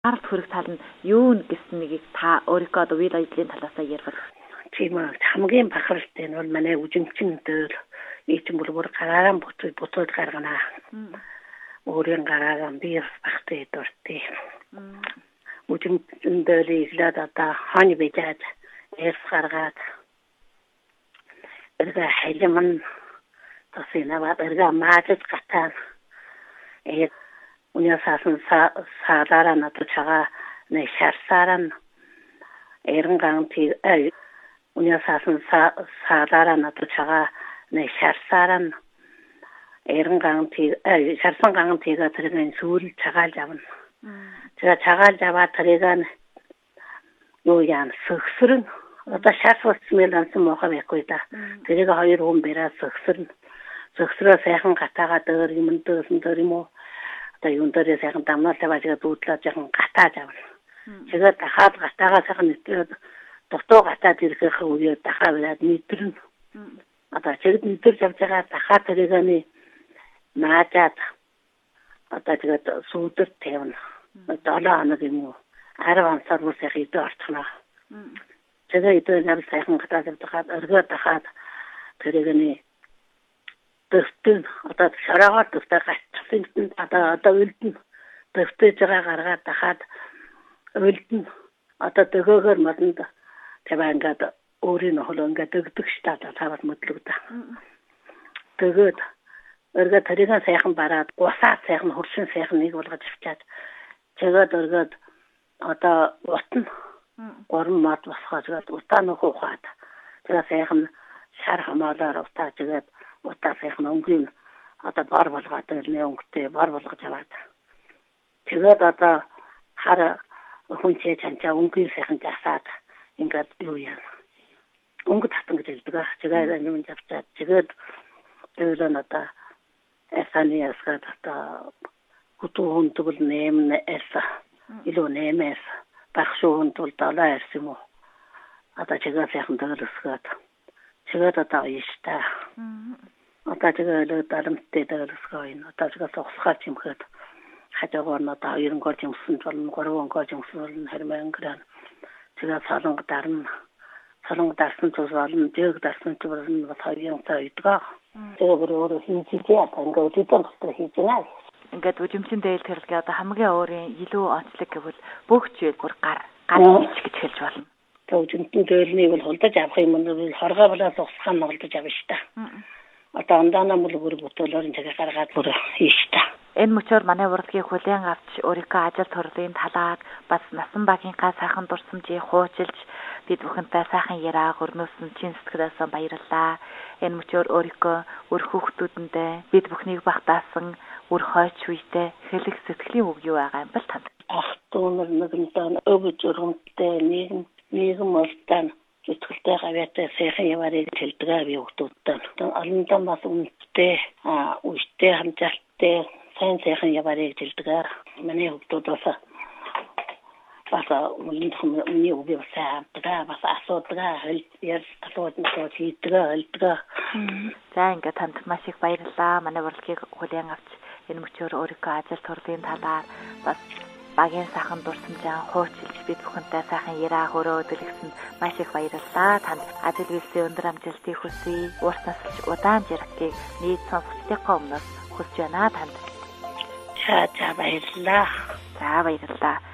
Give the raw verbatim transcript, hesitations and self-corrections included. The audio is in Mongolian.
Ард хүрэх тал нь юу гэсэн нэгийг та өөрийнхөө одоо үйл ажиллагааны талаасаа ярил. Тийм ээ хамгийн бахархалтай нь бол манай үжимчин дээр ийчэн бүр гараараа буцаад буцаад гаргана. Өөрийн гараараа би багтай дуртай. Үжимчин дээр иглээд одоо хань бижаад эрс гаргаад эргэ хайлман тасинава эргэ маажд гатаа э униасасан саалаараа надад чагаа нэ шарсаран эрнган тий э униасасан саалаараа надад чагаа нэ шарсаран эрнган тий э шарсан ган тийга тэрэн сүүл чагаал явна. Тэгээ чагаал яваад тэрийг юу яан сөхсөрн одоо шарсвалцмэл ансан мохоо байхгүй да. Тэрийг хоёр хүн бэрээ сөхсөрн сөхсрөө сайхан гатаага дээр юм дөөсөн дээр юм уу та юун дээр сайхан дамнал таваажгаа дүүдлээ жоохон гатааж авна. Тэгээд дахаад гатаагаа сайхан нэтгэд дутуу гатаад ирэхээ үеэ дахаад нэтрэн. Одоо чигд нэтрж явж байгаа дахаад тэрийгэний наажаад одоо тэгээд сүүдэр тавина. долоо хоног юм уу арав ансаар бүр сайхан идэ орчихно. Тэгээд идэ нам сайхан гатаад дахаад өргөө дахаад тэрийгэний дэвтэн одоо шараагаар дэвтэ гацсан одоо одоо үлдэн дэвтэж байгаа гаргаад дахаад үлдэн одоо дөгөөгөр модонд таваа ингээд өөрийн хөл ингээд дөгдөг штат таваад мэдлэгдэ. Тэгээд өргөө тэрийг сайхан бараад гусаа сайхан хөршин сайхан нэг болгож авчаад тэгээд өргөөд одоо утна гурван мод босгоод утаа нөхөө ухаад тэгээд сайхан шар хамаалаар утаа тэгээд утаа сайхан өнгөний одоо бор болгоод нэ өнгөтэй бор болгож аваад тэгээд одоо хар хүнчээ чанчаа өнгөний сайхан засаад ингээд юу яа өнгө татан гэж хэлдэг. Тэгээд юм завчаад тэгээд өөрөөр одоо эсаны асгаад одоо хутуун тул нэм эса илүү нэмэс багшуун тул далаа ирсэн юм уу одоо чигээ сайхан дэглэсгээд чигээ одоо ийштэй одоо чигээ дарамттай дэглэсгээд одоо чигээ сохсгаач юм хэд хажуугаар нь одоо хоёр гол юмсан болно гурван гол юмсан болно хэрмэн гран чигээ саланг дарна саланг дарсан цус болно дэг дарсан цус болно бас хоёр цаа идгаа тэгээ бүр өөр хийчихээ одоо ингээд үдэн дотор хийж байна. Ингээд үжимчин дээл тэрэлгээ одоо хамгийн өөрийн илүү онцлог гэвэл бүх зүйл бүр гар гар ич гэж хэлж болно. Тэгээ үжимчин дээлний бол хулдаж авах юм бол хоргоо болоод усхаа нолдож авна шүү дээ. Одоо андаана мөл бүр бүтээлээр тэгээ гаргаад бүр хийж та. Энэ мөчөөр манай урлагийг хүлээн авч өөрийнхөө ажил турлын талааг бас насан багийнхаа сайхан дурсамжийг хуучилж бид бүхэнтэй сайхан яраа өрнөсөн чин сэтгэлээс баярлалаа. Энэ мөчөөр өөрийнхөө өр хүүхдүүдэндээ бид бүхнийг багтаасан өр хойч үедээ хэлэх сэтгэлийн үг юу байгаа юм бэл танд? Ах дүүнэр нэгэнтэн өвөж өрөмтэй нийгэм нийгэм ултан зүтгэлтэй гавьяатай сайхан яваарыг хэлдэг би хүүхдүүдтэй. Олондоо бас үнэтэй а үстэй хамжaalтай сайн сайхан яваарыг хэлдэг. Манай хүүхдүүд бас бас миний үгүй бас хамтдаа бас асуудгаа хэлбэр асууднууд хийдэг хэлдэг. За ингээд танд маш их баярлалаа. Манай урлагийг хүлээн авч энэ мөчөөр өөрийнхөө ажил турлын талаар бас багийн сайхан дурсамжаа хуучилж бид бүхэнтэй сайхан яраа хөрөө дэлгэсэнд маш их баярлалаа. Танд ажил үйлсийн өндөр амжилтыг хүсье. Урт насалж удаан жаргахыг нийт сонсогчдынхаа өмнөөс хүсэж байна танд. За за баярлалаа. За баярлалаа.